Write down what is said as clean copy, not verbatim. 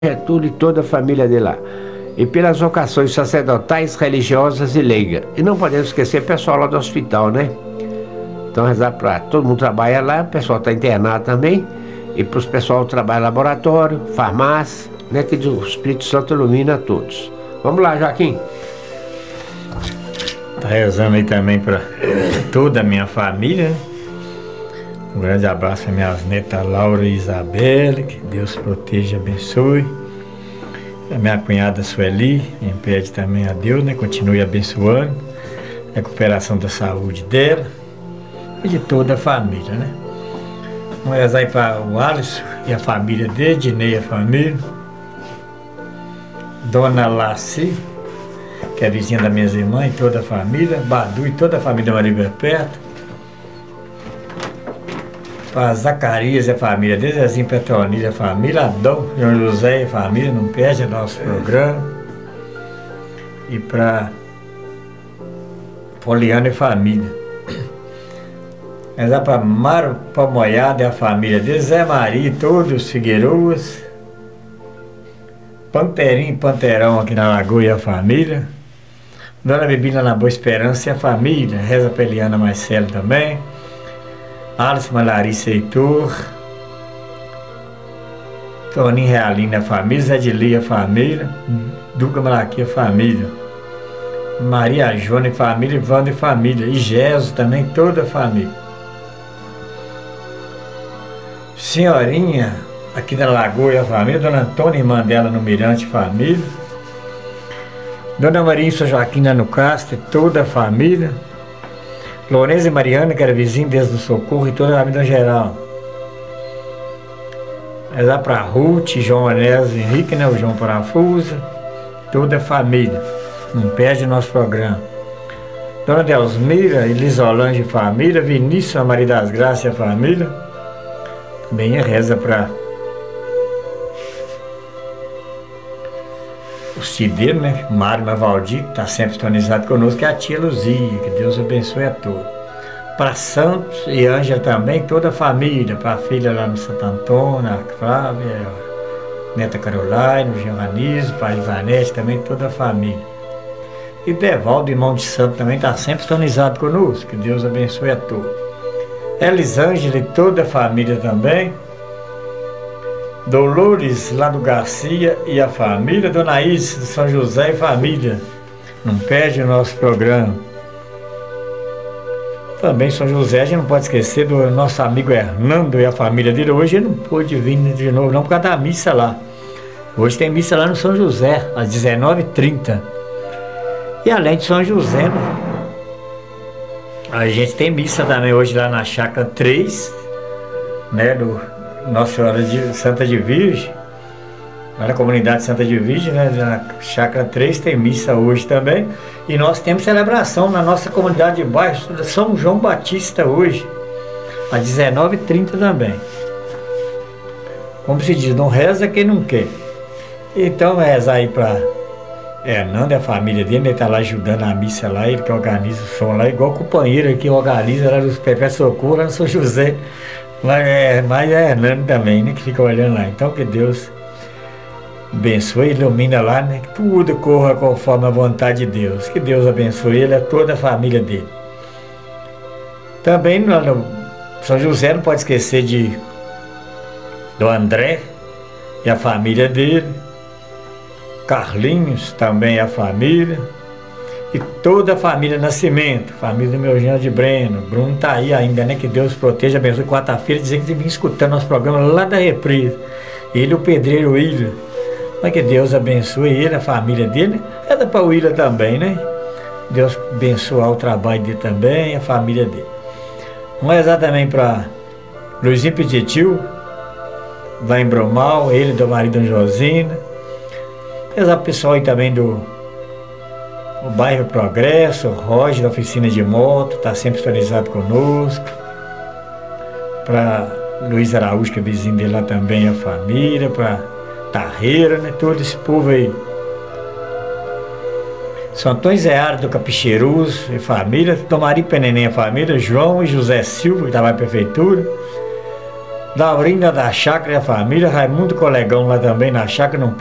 Getúlio e toda a família de lá. E pelas vocações sacerdotais, religiosas e leigas. E não podemos esquecer o pessoal lá do hospital, né? Então, rezar para todo mundo trabalha lá, o pessoal está internado também. E para os pessoal que trabalha em laboratório, farmácia, né? Que o Espírito Santo ilumina a todos. Vamos lá, Joaquim. Tá rezando aí também para toda a minha família, né? Um grande abraço para minhas netas Laura e Isabelle, que Deus proteja e abençoe. A minha cunhada Sueli, pede também a Deus, né? Continue abençoando. Recuperação da saúde dela e de toda a família, né? Vamos rezar aí para o Alisson e a família dele, Dinei e a família. Dona Laci, que é vizinha da minhas irmãs e toda a família. Badu e toda a família Maria Perto. Para Zacarias e a família dele, Zezinho Petronilha e a família, Adão, João José e a família, não perde nosso programa. E para Poliana e família. Mas dá para Mário Palmoiada e a família dele, Zé Maria e todos os Figueiroas. Panterinho e Panterão aqui na Lagoa e a família. Dona Bebina na Boa Esperança e a família. Reza para Eliana Marcelo também. Alisson Larissa Heitor, Toninho Realina a família, Zé de Lia a família, Duca Malaquia a família, Maria Jona e família, Ivandro e família, e Jesus também, toda a família. Senhorinha aqui da Lagoa e a família, Dona Antônia irmã dela no Mirante família, Dona Maria e São Joaquim no Castro, toda a família. Lourenço e Mariana, que era vizinho desde o Socorro, e toda a família geral. Mas lá para Ruth, João Anésio Henrique, né, o João Parafusa, toda a família. Não perde o nosso programa. Dona Delmira, Elisolange e família, Vinícius, a Maria das Graças e a família. Também reza para o Cideiro, né? Mário Mavaldi, que está sempre sintonizado conosco, e a tia Luzia, que Deus abençoe a todos. Para Santos e Ângela também, toda a família, para a filha lá no Santo Antônio, a Flávia, a neta Caroline, o Giovannismo, para a Ivanete também, toda a família. E Devaldo, irmão de Santo, também está sempre sintonizado conosco, que Deus abençoe a todos. Elisângela e toda a família também. Dolores lá do Garcia e a família, Dona Isis de São José e família, não perde o nosso programa. Também São José, a gente não pode esquecer do nosso amigo Hernando e a família dele. Hoje ele não pôde vir de novo não, por causa da missa lá. Hoje tem missa lá no São José, às 19h30. E além de São José, né, a gente tem missa também hoje lá na Chácara 3, né, do Nossa Senhora de Santa de Virgem, lá na comunidade Santa de Virgem, né, na Chácara 3 tem missa hoje também. E nós temos celebração na nossa comunidade de bairro, São João Batista hoje, às 19h30 também. Como se diz, não reza quem não quer. Então rezar aí para Hernando e a família dele, ele está lá ajudando a missa lá, ele que organiza o som lá, igual o companheiro aqui organiza lá nos Pepe Socorro, lá no São José. Mas é Hernando também, né, que fica olhando lá. Então que Deus abençoe, ilumina lá, né, que tudo corra conforme a vontade de Deus. Que Deus abençoe ele e toda a família dele. Também lá no São José não pode esquecer do André e a família dele. Carlinhos também a família. E toda a família Nascimento, família do meu genro de Breno. Bruno tá aí ainda, né? Que Deus proteja, abençoe. Quarta-feira dizendo que vem escutando nosso programa lá da Reprise. Ele, o pedreiro William. Mas que Deus abençoe ele, a família dele. É da para o William também, né? Deus abençoar o trabalho dele também, a família dele. Vamos rezar também para Luizinho Petitil, lá em Bromal, ele do marido Dona Josina. Rezar para o pessoal aí também do bairro Progresso, o Roger da oficina de moto, está sempre sintonizado conosco. Para Luiz Araújo, que é vizinho dele lá também, a família. Para Tarreira, né? Todo esse povo aí. São Antônio Zeara do Capixerus e família. Tomari Peneném, a família. João e José Silva, que estava na prefeitura. Daurina da Chácara e a família, Raimundo Colegão lá também na chácara, não